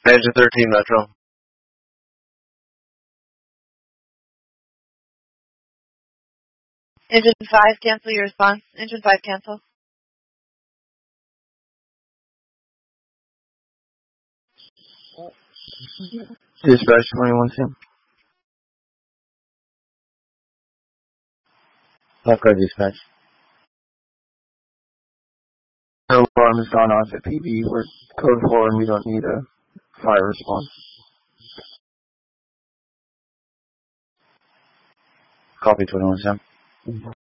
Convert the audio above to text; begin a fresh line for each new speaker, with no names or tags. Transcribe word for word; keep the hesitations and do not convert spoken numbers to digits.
Engine thirteen Metro.
Engine five, cancel your response. Engine five, cancel.
Dispatch twenty-one Sam. Lifeguard dispatch. Our alarm has gone off at P B. We're code four and we don't need a fire response.
Copy twenty-one Sam.